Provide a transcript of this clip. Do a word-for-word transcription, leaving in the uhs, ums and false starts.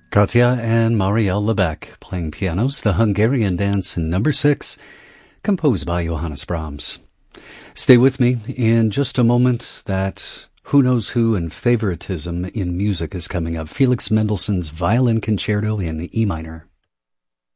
Katja and Marielle Lebec playing pianos, the Hungarian Dance number six, composed by Johannes Brahms. Stay with me in just a moment. That Who Knows Who and favoritism in music is coming up. Felix Mendelssohn's Violin Concerto in E minor.